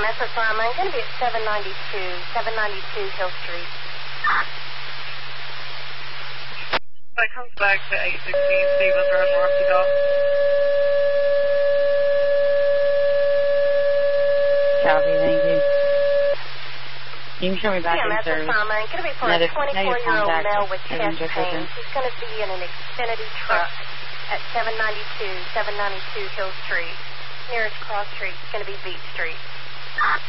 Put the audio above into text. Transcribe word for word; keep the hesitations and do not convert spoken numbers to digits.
Metro Farm. I'm going to be at seven ninety-two, seven ninety-two Hill Street. That comes back to eight sixteen Stevens Road, North Dakota. Copy, thank you. You can show me back yeah, in Metro service. Farm. I'm going to be for Another, a twenty-four-year-old male with chest pain. He's going to be in an Xfinity truck at seven ninety-two, seven ninety-two Hill Street. Nearest cross street is going to be Beach Street.